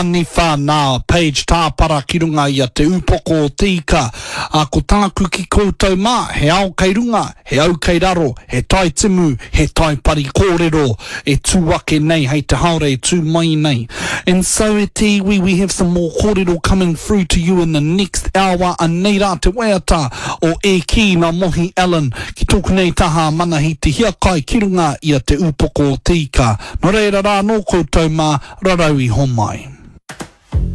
Ni whanā, page tāpara ki runga i a te upoko o tika. Ko tāku ki koutou mā, he ao kei runga, he au kei raro, he tai timu, he tai pari kōrero, e tūwake nei, hei te haere, e tū mai nei. And so e te iwi, we have some more kōrero coming through to you in the next hour. Anei rā te weata o e ki na Mohi Allen, ki tōku nei taha mana hi te hiakai ki runga i a te upoko o tika. No reira rā, nō koutou mā, rarau I homai.